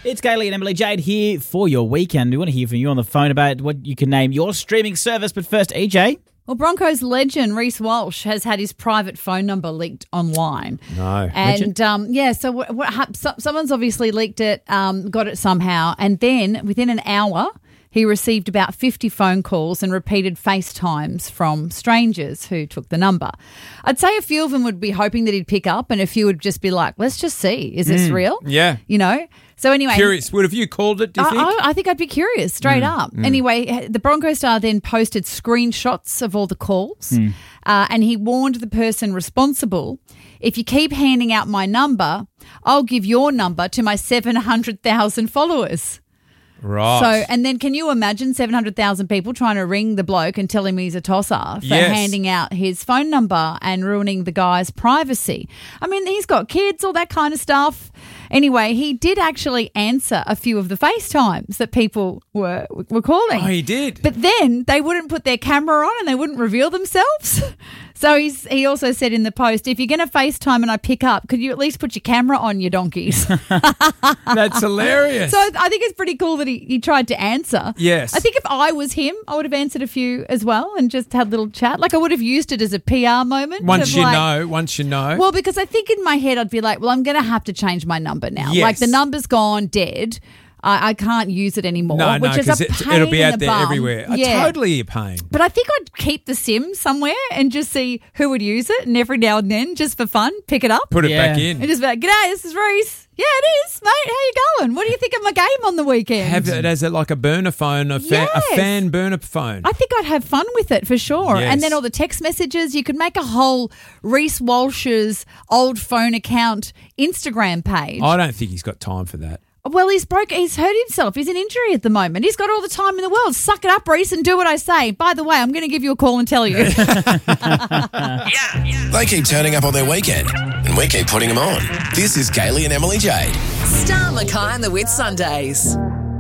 It's Kaylee and Emily Jade here for your weekend. We want to hear from you on the phone about what you can name your streaming service. But first, EJ. Well, Broncos legend Reece Walsh has had his private phone number leaked online. No. And, so someone's obviously leaked it, got it somehow, and then within an hour he received about 50 phone calls and repeated FaceTimes from strangers who took the number. I'd say a few of them would be hoping that he'd pick up and a few would just be like, let's just see, is this real? Yeah. You know? So anyway. Curious. Would have you called it, do you think? I think I'd be curious, straight up. Anyway, the Broncos star then posted screenshots of all the calls and he warned the person responsible, if you keep handing out my number, I'll give your number to my 700,000 followers. Right. So, and then can you imagine 700,000 people trying to ring the bloke and tell him he's a tosser for handing out his phone number and ruining the guy's privacy? I mean, he's got kids, all that kind of stuff. Anyway, he did actually answer a few of the FaceTimes that people were calling. Oh, he did? But then they wouldn't put their camera on and they wouldn't reveal themselves. So he also said in the post, if you're going to FaceTime and I pick up, could you at least put your camera on, you donkeys? That's hilarious. So I think it's pretty cool that he tried to answer. Yes. I think if I was him, I would have answered a few as well and just had a little chat. Like I would have used it as a PR moment. Once you know. Well, because I think in my head I'd be like, well, I'm going to have to change my number now. Yes. Like the number's gone dead. I can't use it anymore. Which is a pain it'll be in out the there bum. everywhere. Yeah. Totally a pain. But I think I'd keep the SIM somewhere and just see who would use it, and every now and then, just for fun, pick it up. Put it back in. And just be like, g'day, this is Reece. Yeah, it is, mate. How you going? What do you think of my game on the weekend? Have it as like a burner phone, a fan burner phone. I think I'd have fun with it for sure. Yes. And then all the text messages, you could make a whole Reece Walsh's old phone account Instagram page. I don't think he's got time for that. Well, he's hurt himself. He's in injury at the moment. He's got all the time in the world. Suck it up, Reece, and do what I say. By the way, I'm going to give you a call and tell you. They keep turning up on their weekend, and we keep putting them on. This is Kaylee and Emily Jade. Star Mackay and the Whit Sundays.